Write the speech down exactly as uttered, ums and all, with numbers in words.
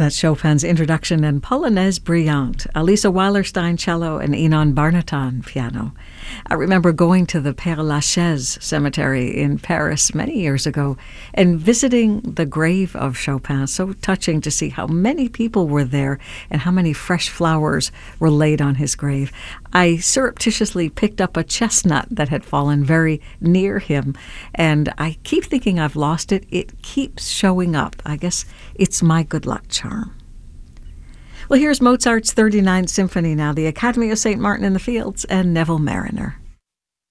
That's Chopin's Introduction and Polonaise Brillante, Elisa Weilerstein cello and Inon Barnatan piano. I remember going to the Père Lachaise cemetery in Paris many years ago and visiting the grave of Chopin. So touching to see how many people were there and how many fresh flowers were laid on his grave. I surreptitiously picked up a chestnut that had fallen very near him, and I keep thinking I've lost it. It keeps showing up. I guess it's my good luck charm. Well, here's Mozart's thirty-ninth Symphony now, the Academy of Saint Martin in the Fields and Neville Marriner.